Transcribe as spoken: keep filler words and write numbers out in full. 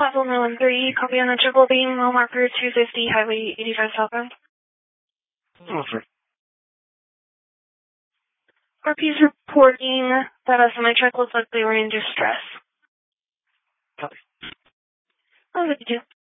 Platform one three, copy on the triple beam, mile marker two fifty, highway eighty-five southbound. Over. R P's reporting that a semi-truck looked like they were in distress. Copy. Oh, what did you do?